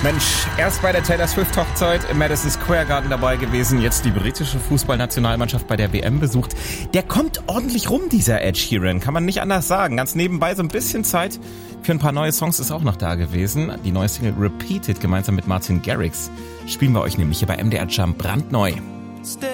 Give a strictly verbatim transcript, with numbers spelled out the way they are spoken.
Mensch, erst bei der Taylor Swift Hochzeit im Madison Square Garden dabei gewesen, jetzt die britische Fußballnationalmannschaft bei der W M besucht. Der kommt ordentlich rum, dieser Ed Sheeran, kann man nicht anders sagen. Ganz nebenbei so ein bisschen Zeit für ein paar neue Songs ist auch noch da gewesen. Die neue Single Repeated gemeinsam mit Martin Garrix spielen wir euch nämlich hier bei M D R Jump brandneu.